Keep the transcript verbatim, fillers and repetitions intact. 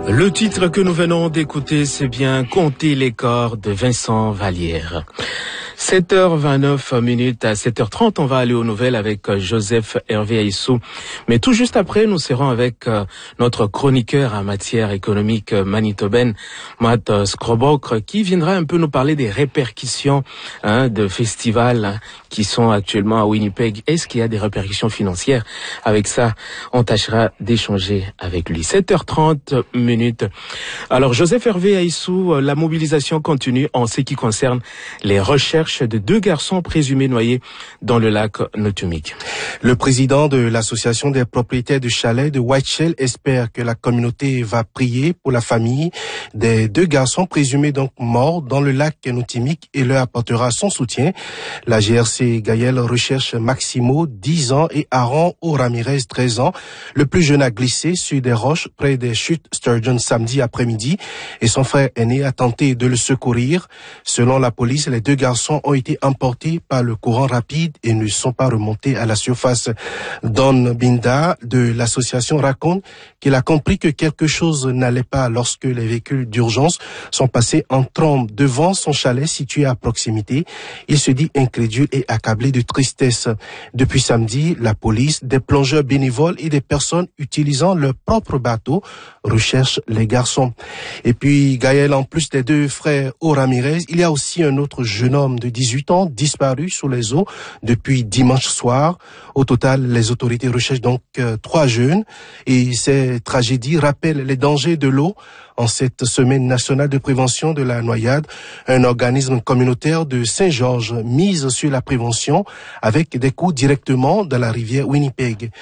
Le titre que nous venons d'écouter, c'est bien « Compter les corps » de Vincent Vallière. sept heures vingt-neuf minutes à sept heures trente, on va aller aux nouvelles avec Joseph Hervé Aissou. Mais tout juste après, nous serons avec notre chroniqueur en matière économique manitobaine, Matt Skrobokre, qui viendra un peu nous parler des répercussions hein, de festivals hein, qui sont actuellement à Winnipeg. Est-ce qu'il y a des répercussions financières? Avec ça, on tâchera d'échanger avec lui. sept heures trente minutes. Alors, Joseph Hervé Aissou, la mobilisation continue en ce qui concerne les recherches de deux garçons présumés noyés dans le lac Notumik. Le président de l'association des propriétaires de chalets de Whiteshell espère que la communauté va prier pour la famille des deux garçons présumés donc morts dans le lac Notumik et leur apportera son soutien. La G R C Gaël recherche Maximo, dix ans, et Aaron O. Ramirez, treize ans. Le plus jeune a glissé sur des roches près des chutes Sturgeon samedi après-midi et son frère aîné a tenté de le secourir. Selon la police, les deux garçons ont été emportés par le courant rapide et ne sont pas remontés à la surface. Don Binda de l'association raconte qu'il a compris que quelque chose n'allait pas lorsque les véhicules d'urgence sont passés en trombe devant son chalet situé à proximité. Il se dit incrédule et accablé de tristesse. Depuis samedi, la police, des plongeurs bénévoles et des personnes utilisant leur propre bateau recherchent les garçons. Et puis, Gaël, en plus des deux frères O. Ramirez, il y a aussi un autre jeune homme de dix-huit ans disparu sous les eaux depuis dimanche soir. Au total, les autorités recherchent donc euh, trois jeunes et ces tragédies rappellent les dangers de l'eau. En cette semaine nationale de prévention de la noyade, un organisme communautaire de Saint-Georges mise sur la prévention avec des coups directement dans la rivière Winnipeg.